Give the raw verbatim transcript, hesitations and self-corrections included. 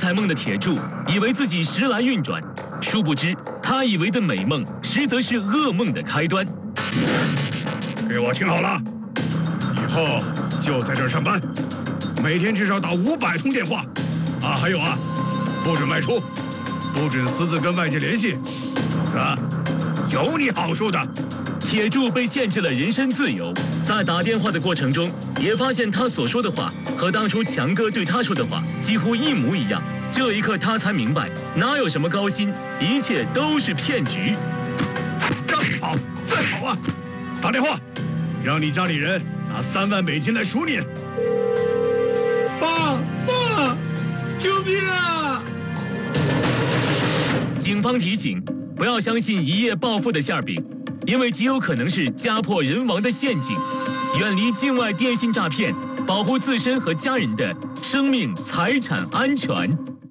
彩梦的铁柱以为自己时来运转，殊不知他以为的美梦，实则是噩梦的开端。 给我听好了，以后就在这儿上班，每天至少打五百通电话。啊，还有啊，不准外出，不准私自跟外界联系，否则有你好受的。 铁柱被限制了人身自由，在打电话的过程中，也发现他所说的话和当初强哥对他说的话几乎一模一样。这一刻，他才明白，哪有什么高薪，一切都是骗局。 再跑，再跑啊！打电话，让你家里人拿三万美金来赎你。 爸爸，救命啊！ 警方提醒，不要相信一夜暴富的馅饼，因为极有可能是家破人亡的陷阱。远离境外电信诈骗，保护自身和家人的生命财产安全。